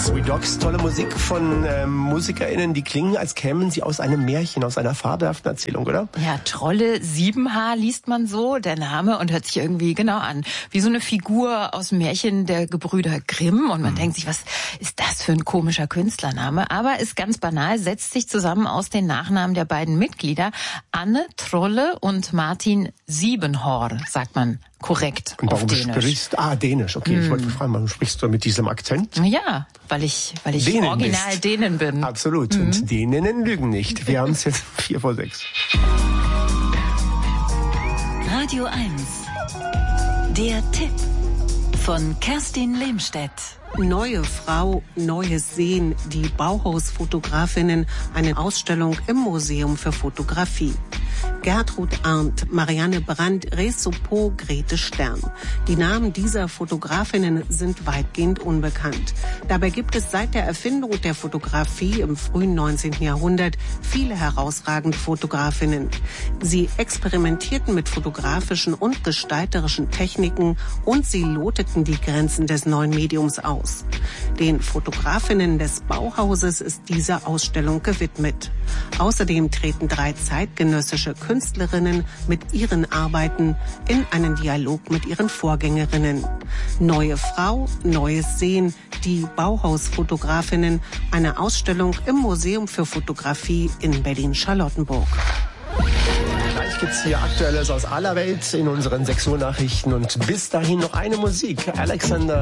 Sweet Dogs, tolle Musik von MusikerInnen, die klingen, als kämen sie aus einem Märchen, aus einer fabelhaften Erzählung, oder? Ja, Trolle 7H liest man so, der Name, und hört sich irgendwie genau an wie so eine Figur aus dem Märchen der Gebrüder Grimm. Und man denkt sich, was ist das für ein komischer Künstlername? Aber ist ganz banal, setzt sich zusammen aus den Nachnamen der beiden Mitglieder, Anne Trolle und Martin Siebenhor, sagt man korrekt und auf warum Dänisch. Sprichst? Dänisch, okay. Ich wollte fragen, warum sprichst du mit diesem Akzent? Ja, weil ich Dänen original bist. Dänen bin. Absolut. Und Däninnen lügen nicht. Wir haben es jetzt 5:06. Radio 1. Der Tipp von Kerstin Lehmstedt. Neue Frau, neues Sehen. Die Bauhausfotografinnen, eine Ausstellung im Museum für Fotografie. Gertrud Arndt, Marianne Brandt, Resopo, Grete Stern. Die Namen dieser Fotografinnen sind weitgehend unbekannt. Dabei gibt es seit der Erfindung der Fotografie im frühen 19. Jahrhundert viele herausragende Fotografinnen. Sie experimentierten mit fotografischen und gestalterischen Techniken und sie loteten die Grenzen des neuen Mediums aus. Den Fotografinnen des Bauhauses ist diese Ausstellung gewidmet. Außerdem treten 3 zeitgenössische Künstlerinnen mit ihren Arbeiten in einen Dialog mit ihren Vorgängerinnen. Neue Frau, neues Sehen, die Bauhausfotografinnen, eine Ausstellung im Museum für Fotografie in Berlin-Charlottenburg. Gleich gibt's hier Aktuelles aus aller Welt in unseren 6 Uhr Nachrichten und bis dahin noch eine Musik. Alexander